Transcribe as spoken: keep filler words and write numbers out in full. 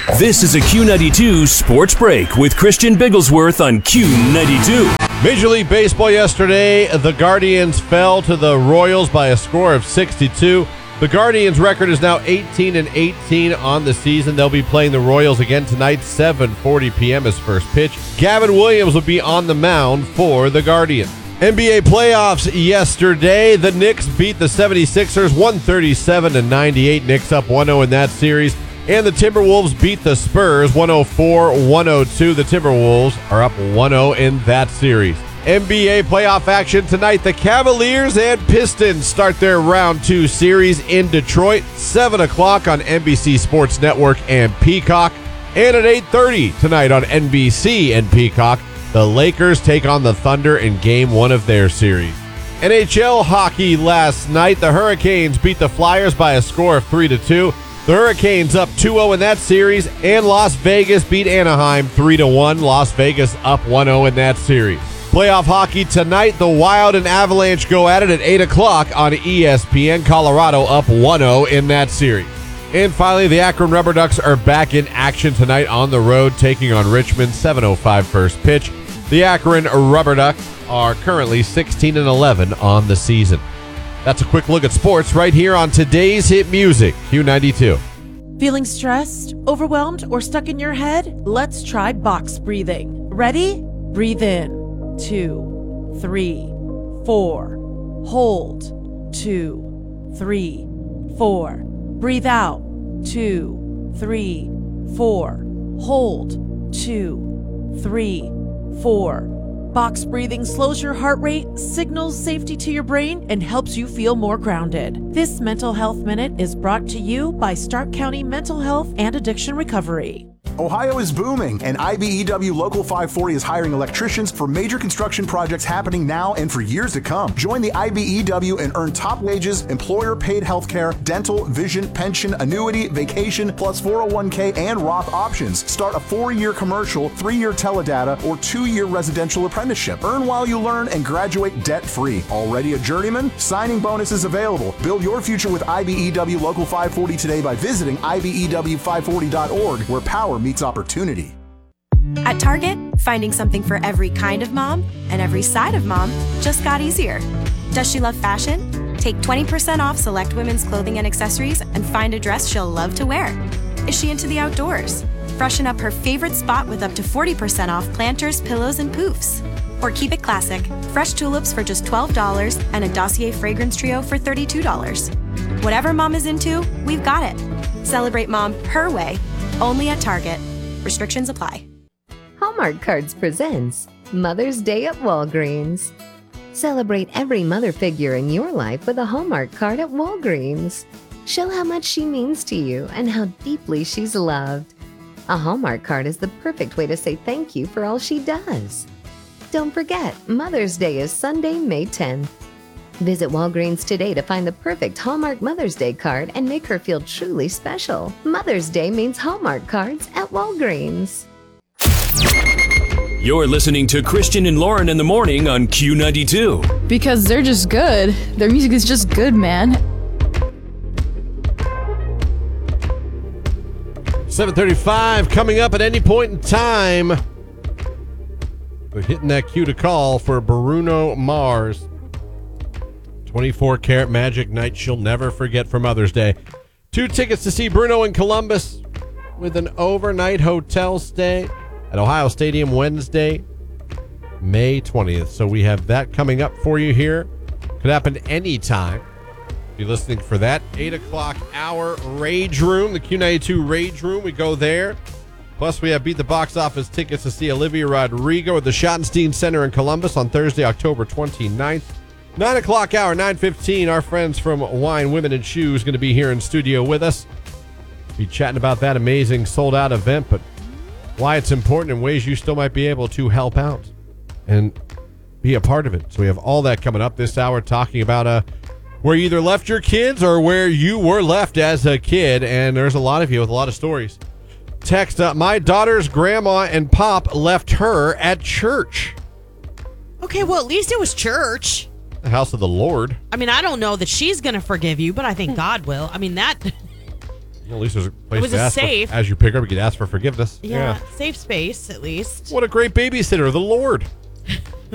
This is a Q ninety-two Sports Break with Christian Bigglesworth on Q ninety-two. Major League Baseball yesterday, the Guardians fell to the Royals by a score of six to two. The Guardians' record is now eighteen and eighteen on the season. They'll be playing the Royals again tonight, seven forty p.m. as first pitch. Gavin Williams will be on the mound for the Guardians. N B A playoffs yesterday. The Knicks beat the seventy-sixers one thirty-seven to ninety-eight. Knicks up one oh in that series. And the Timberwolves beat the Spurs one oh four to one oh two. The Timberwolves are up one oh in that series. N B A playoff action tonight. The Cavaliers and Pistons start their round two series in Detroit. seven o'clock on N B C Sports Network and Peacock. And at eight thirty tonight on N B C and Peacock, the Lakers take on the Thunder in game one of their series. N H L hockey last night. The Hurricanes beat the Flyers by a score of three to two. The Hurricanes up two oh in that series, and Las Vegas beat Anaheim three to one. Las Vegas up one oh in that series. Playoff hockey tonight, the Wild and Avalanche go at it at eight o'clock on E S P N. Colorado up one oh in that series. And finally, the Akron Rubber Ducks are back in action tonight on the road, taking on Richmond, seven oh five first pitch. The Akron Rubber Ducks are currently sixteen and eleven on the season. That's a quick look at sports right here on today's hit music, Q ninety-two. Feeling stressed, overwhelmed, or stuck in your head? Let's try box breathing. Ready? Breathe in. Two, three, four. Hold. Two, three, four. Breathe out. Two, three, four. Hold. Two, three, four. Box breathing slows your heart rate, signals safety to your brain, and helps you feel more grounded. This Mental Health Minute is brought to you by Stark County Mental Health and Addiction Recovery. Ohio is booming, and I B E W Local five forty is hiring electricians for major construction projects happening now and for years to come. Join the I B E W and earn top wages, employer-paid health care, dental, vision, pension, annuity, vacation, plus four oh one k and Roth options. Start a four-year commercial, three-year teledata, or two-year residential apprenticeship. Earn while you learn and graduate debt-free. Already a journeyman? Signing bonuses available. Build your future with I B E W Local five forty today by visiting I B E W five forty dot org, where power meets opportunity. At Target, finding something for every kind of mom and every side of mom just got easier. Does she love fashion? Take twenty percent off select women's clothing and accessories and find a dress she'll love to wear. Is she into the outdoors? Freshen up her favorite spot with up to forty percent off planters, pillows, and poofs. Or keep it classic, fresh tulips for just twelve dollars and a Dossier fragrance trio for thirty-two dollars. Whatever mom is into, we've got it. Celebrate mom her way, only at Target. Restrictions apply. Hallmark Cards presents Mother's Day at Walgreens. Celebrate every mother figure in your life with a Hallmark card at Walgreens. Show how much she means to you and how deeply she's loved. A Hallmark card is the perfect way to say thank you for all she does. Don't forget, Mother's Day is Sunday, May tenth. Visit Walgreens today to find the perfect Hallmark Mother's Day card and make her feel truly special. Mother's Day means Hallmark cards at Walgreens. You're listening to Christian and Lauren in the morning on Q ninety-two. Because they're just good. Their music is just good, man. seven thirty-five coming up at any point in time. We're hitting that cue to call for Bruno Mars. twenty-four karat magic night she'll never forget for Mother's Day. Two tickets to see Bruno in Columbus with an overnight hotel stay at Ohio Stadium Wednesday, May twentieth. So we have that coming up for you here. Could happen anytime. Be listening for that. eight o'clock hour Rage Room, the Q ninety-two Rage Room. We go there. Plus, we have Beat the Box Office tickets to see Olivia Rodrigo at the Schottenstein Center in Columbus on Thursday, October twenty-ninth. nine o'clock hour, nine fifteen, our friends from Wine, Women, and Shoes going to be here in studio with us. Be chatting about that amazing sold-out event, but why it's important and ways you still might be able to help out and be a part of it. So we have all that coming up this hour, talking about uh, where you either left your kids or where you were left as a kid, and there's a lot of you with a lot of stories. Text, uh, my daughter's grandma and pop left her at church. Okay, well, at least it was church. The house of the Lord. I mean, I don't know that she's going to forgive you, but I think God will. I mean, that... Well, at least there's a place It was to a ask for- safe. as you pick up, you can ask for forgiveness. Yeah, safe space at least. What a great babysitter, the Lord.